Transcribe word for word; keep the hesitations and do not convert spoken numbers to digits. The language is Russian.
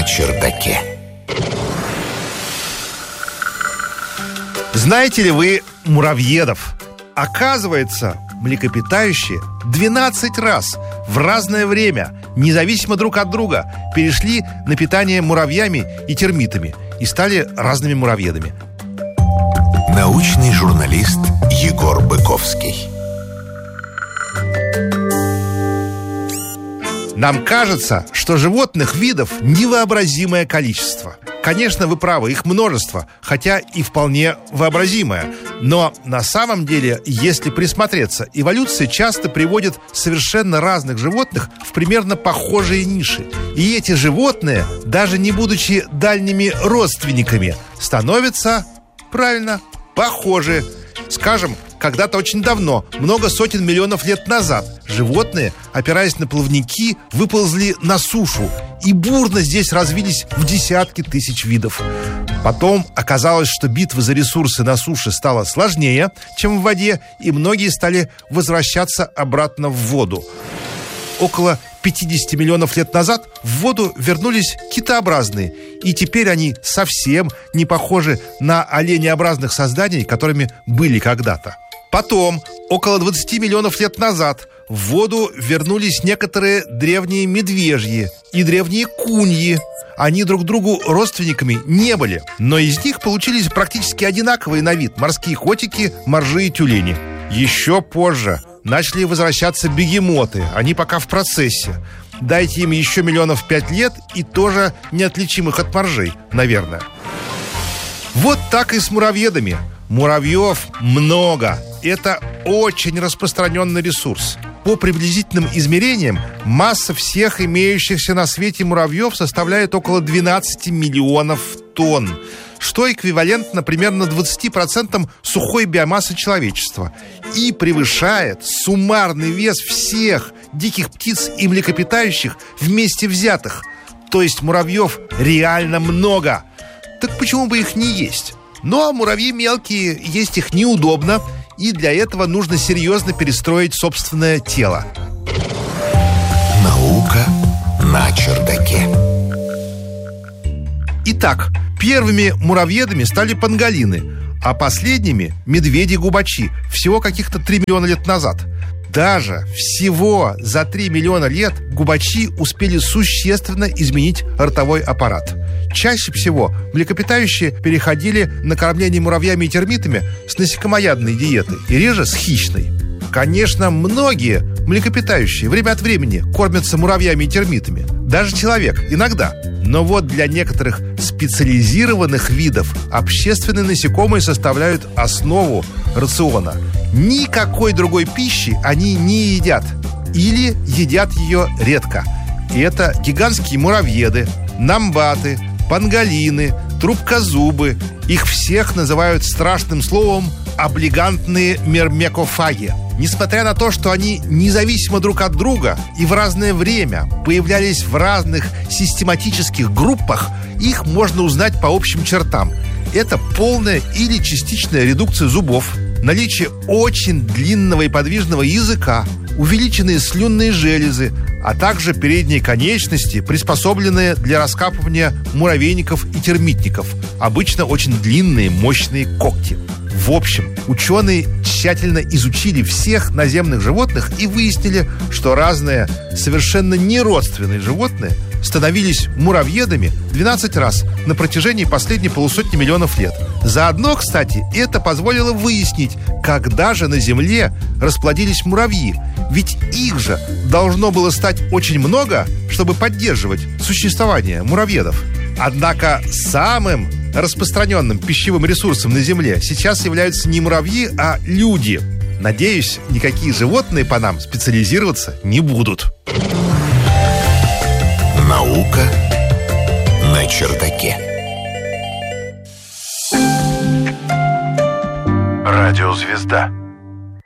чердаке. Знаете ли вы муравьедов? Оказывается, млекопитающие двенадцать раз в разное время, независимо друг от друга, перешли на питание муравьями и термитами и стали разными муравьедами. Научный журналист Егор Быковский. Нам кажется, что животных видов невообразимое количество. Конечно, вы правы, их множество, хотя и вполне вообразимое. Но на самом деле, если присмотреться, эволюция часто приводит совершенно разных животных в примерно похожие ниши. И эти животные, даже не будучи дальними родственниками, становятся, правильно, похожи. Скажем, когда-то очень давно, много сотен миллионов лет назад, животные, опираясь на плавники, выползли на сушу и бурно здесь развились в десятки тысяч видов. Потом оказалось, что битва за ресурсы на суше стала сложнее, чем в воде, и многие стали возвращаться обратно в воду. Около пятьдесят миллионов лет назад в воду вернулись китообразные, и теперь они совсем не похожи на оленеобразных созданий, которыми были когда-то. Потом, около двадцать миллионов лет назад, в воду вернулись некоторые древние медвежьи и древние куньи. Они друг другу родственниками не были, но из них получились практически одинаковые на вид морские котики, моржи и тюлени. Еще позже начали возвращаться бегемоты, они пока в процессе. Дайте им еще миллионов пять лет, и тоже неотличимых от моржей, наверное. Вот так и с муравьедами. Муравьев много. Это очень распространенный ресурс. По приблизительным измерениям, масса всех имеющихся на свете муравьев составляет около двенадцать миллионов тонн, что эквивалентно примерно двадцати процентам сухой биомассы человечества и превышает суммарный вес всех диких птиц и млекопитающих вместе взятых. То есть муравьев реально много. Так почему бы их не есть? Но муравьи мелкие, есть их неудобно, и для этого нужно серьезно перестроить собственное тело. Наука на чердаке. Итак, первыми муравьедами стали панголины, а последними – медведи-губачи, всего каких-то три миллиона лет назад. Даже всего за три миллиона лет губачи успели существенно изменить ротовой аппарат. Чаще всего млекопитающие переходили на кормление муравьями и термитами с насекомоядной диеты и реже с хищной. Конечно, многие млекопитающие время от времени кормятся муравьями и термитами. Даже человек иногда. Но вот для некоторых специализированных видов общественные насекомые составляют основу рациона. Никакой другой пищи они не едят. Или едят ее редко. И это гигантские муравьеды, намбаты, панголины, трубкозубы. Их всех называют страшным словом облигантные мирмекофаги. Несмотря на то, что они независимо друг от друга и в разное время появлялись в разных систематических группах, их можно узнать по общим чертам. Это полная или частичная редукция зубов, наличие очень длинного и подвижного языка, увеличенные слюнные железы, а также передние конечности, приспособленные для раскапывания муравейников и термитников, обычно очень длинные, мощные когти. В общем, ученые тщательно изучили всех наземных животных и выяснили, что разные, совершенно неродственные животные становились муравьедами двенадцать раз на протяжении последней полусотни миллионов лет. Заодно, кстати, это позволило выяснить, когда же на Земле расплодились муравьи. Ведь их же должно было стать очень много, чтобы поддерживать существование муравьедов. Однако самым распространенным пищевым ресурсом на Земле сейчас являются не муравьи, а люди. Надеюсь, никакие животные по нам специализироваться не будут. Наука на чердаке. Радиозвезда.